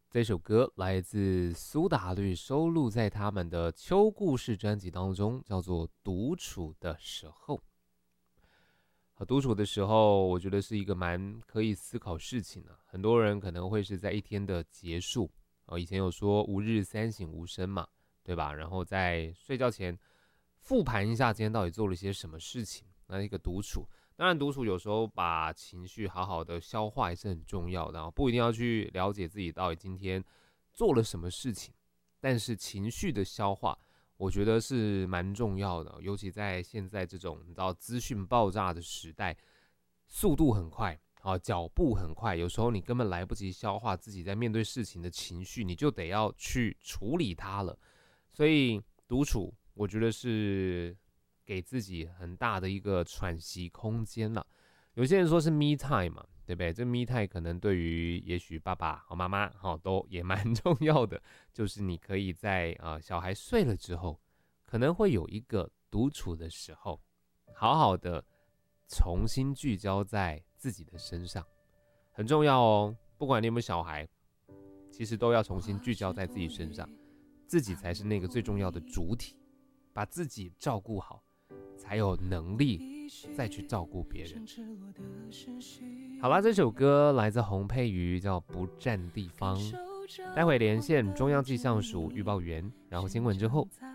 这首歌来自苏打绿，收录在他们的秋故事专辑当中，叫做《独处的时候》。独处的时候，我觉得是一个蛮可以思考事情的。很多人可能会是在一天的结束，以前有说吾日三省吾身嘛，对吧？然后在睡觉前复盘一下今天到底做了些什么事情。那一个独处，当然独处有时候把情绪好好的消化也是很重要的，不一定要去了解自己到底今天做了什么事情，但是情绪的消化我觉得是蛮重要的，尤其在现在这种你知道资讯爆炸的时代，速度很快，脚步很快，有时候你根本来不及消化自己在面对事情的情绪，你就得要去处理它了。所以独处我觉得是给自己很大的一个喘息空间了。有些人说是 me time 嘛，对不对？这 me time 可能对于也许爸爸和妈妈都也蛮重要的，就是你可以在小孩睡了之后，可能会有一个独处的时候，好好的重新聚焦在自己的身上，很重要哦。不管你有没有小孩，其实都要重新聚焦在自己身上，自己才是那个最重要的主体，把自己照顾好，才有能力再去照顾别人。好啦，这首歌来自洪佩瑜，叫《不占地方》。待会连线中央气象署预报员，然后新闻之后